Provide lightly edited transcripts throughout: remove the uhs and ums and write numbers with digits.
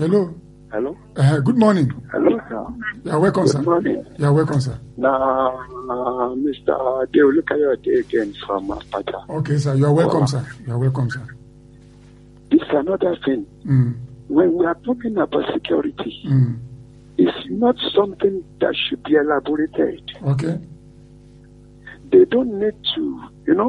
Hello. Hello. Good morning. Hello, sir. You are welcome, sir. Good morning. You are welcome, sir. Now, Mr. Deolukayote again from Apata. Okay, sir. You are welcome, sir. You are welcome, sir. It's another thing. When we are talking about security, it's not something that should be elaborated. Okay. They don't need to,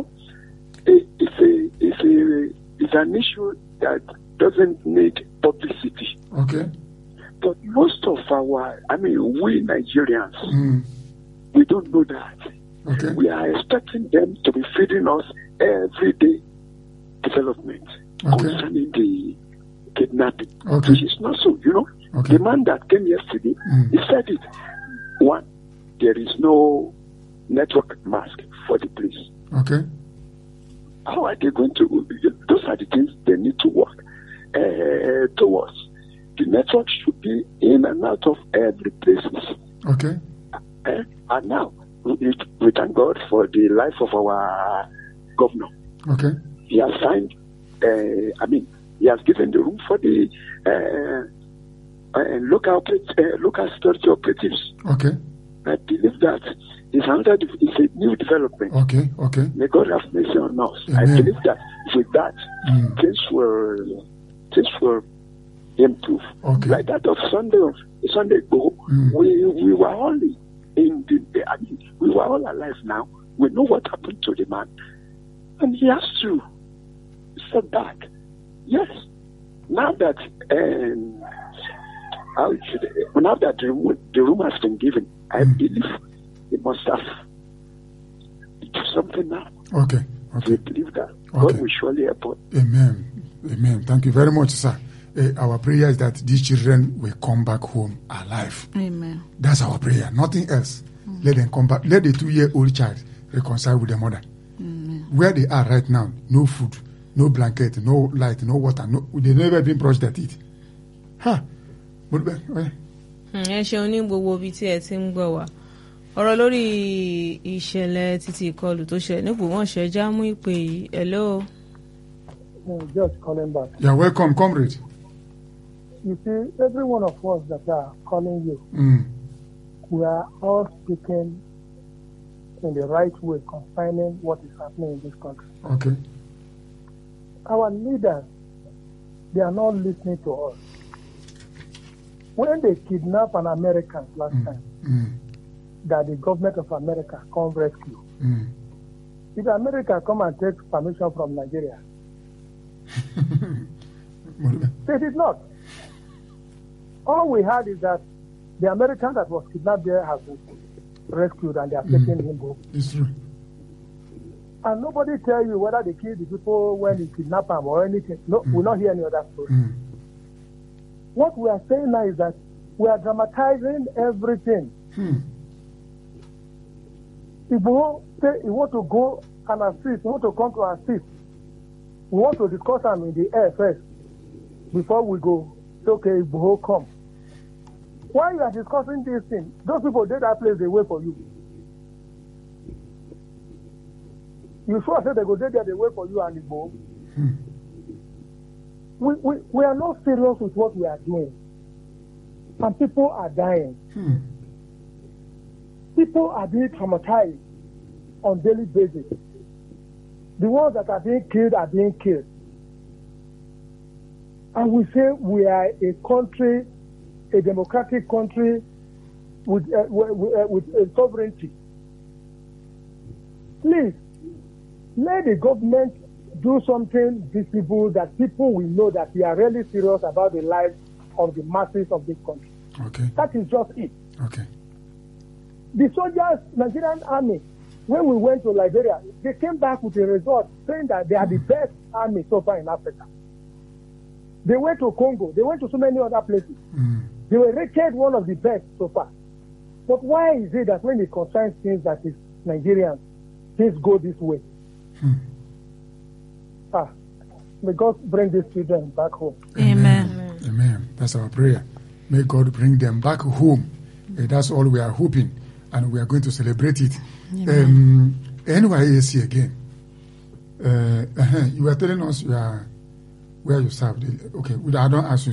it's an issue that doesn't need publicity. Okay. But most of we Nigerians, we don't know that. Okay. We are expecting them to be feeding us everyday development concerning the kidnapping, which is not so, Okay. The man that came yesterday, he said it. One, there is no network mask for the police. Okay. How are they going to, those are the things they need to work towards. The network should be in and out of every places. Okay. And now, we thank God for the life of our governor. Okay. He has signed, he has given the room for the local security operatives. Okay. I believe that it's a new development. Okay. Okay. May God have mercy on us. Amen. I believe that with that, things will improve. Okay. Like that of Sunday ago, we were only we were all alive now. We know what happened to the man. And he has to step back. Yes. Now that the room has been given, I believe he must have do something now. Okay. Okay. We believe that God will surely help us. Amen. Amen. Thank you very much, sir. Our prayer is that these children will come back home alive. Amen. That's our prayer. Nothing else. Let them come back. Let the 2-year-old child reconcile with their mother. Where they are right now, no food, no blanket, no light, no water. They never even brush their teeth. Ẹ ṣeun ní gbogbo ibi tí ẹ ti ń gbọ́ wá. Ọ̀rọ̀ lórí ìṣẹ̀lẹ̀ títí ìkọlù tó ṣẹlẹ̀ nípò wọ́n ṣe já mú ìpè yìí. Hello. Just calling back. You're welcome, comrade. You see, every one of us that are calling you, we are all speaking in the right way concerning what is happening in this country. Okay. Our leaders, they are not listening to us. When they kidnapped an American last time, that the government of America come rescue. If America come and take permission from Nigeria, they did not. All we had is that the American that was kidnapped there has been rescued and they are taking him home. It's true. And nobody tell you whether they killed the people when they kidnapped them or anything. No, we'll not hear any other story. What we are saying now is that we are dramatizing everything. If we want to go and assist, we want to come to assist, we want to discuss them in the air first before we go. It's okay, Igboho come. While you are discussing this thing, those people did that place, they wait for you. You sure say they go there, they wait for you and Igboho. We are not serious with what we are doing. And people are dying. People are being traumatized on a daily basis. The ones that are being killed are being killed. And we say we are a country, a democratic country with sovereignty. Please, let the government do something visible that people will know that we are really serious about the lives of the masses of this country. Okay. That is just it. Okay. The soldiers, Nigerian army, when we went to Liberia, they came back with a result saying that they are the best army so far in Africa. They went to Congo. They went to so many other places. They were rated one of the best so far. But why is it that when it concerns things that is Nigerians, things go this way? May God bring these children back home. Amen. Amen. That's our prayer. May God bring them back home. That's all we are hoping. And we are going to celebrate it. NYSC again. You were telling us where you served. Okay, I don't ask you.